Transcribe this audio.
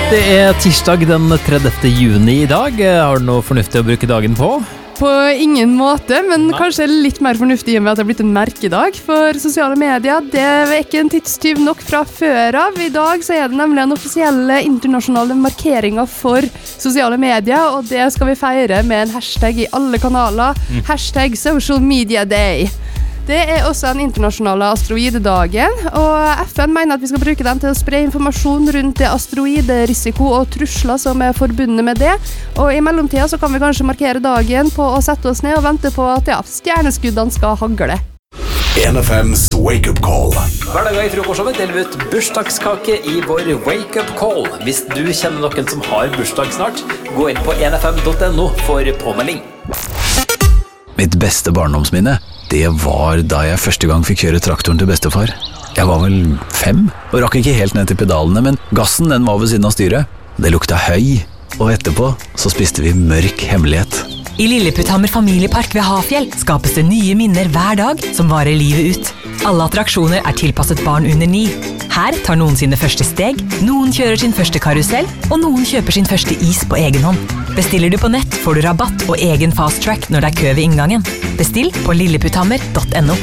Det tirsdag den 30. juni I dag. Har du noe fornuftig å bruke dagen på? På ingen måte, men kanskje litt mer fornuftig I og med at det har blitt en merkedag for sosiale medier. Det ikke en tidstyv nok fra før av. I dag så det nemlig en offisielle internasjonale markeringer for sosiale medier, og det skal vi feire med en hashtag I alle kanaler. Hashtag Social Media Day. Det også en internasjonale asteroidedagen, og FN mener at vi skal bruke den til å spre informasjon rundt det asteroiderisiko og trusler som forbundet med det. Og I mellomtiden så kan vi kanskje markere dagen på å sette oss ned og vente på at stjerneskuddene skal hagle. 1FM's Wake Up Call. Hver dag I frokostshowet deler vi ut bursdagskake I vår Wake Up Call. Hvis du kjenner noen som har bursdag snart, gå inn på 1fm.no for påmelding. Mitt beste barndomsminne, det var da jeg første gang fikk kjøre traktoren til bestefar. Jeg var vel 5, og rakk ikke helt ned til pedalene, men gassen den var ved siden av styret. Det lukta høy, og etterpå så spiste vi mørk hemmelighet. I Lilleputthammer familiepark ved Hafjell skapes det nye minner hver dag som varer livet ut. Alle attraksjoner tilpasset barn under 9. Her tar noen sine første steg, noen kjører sin første karusell, og noen kjøper sin første is på egen hånd. Bestiller du på nett, får du rabatt og egen fast track når det kø ved inngangen. Bestill på lilleputthammer.no.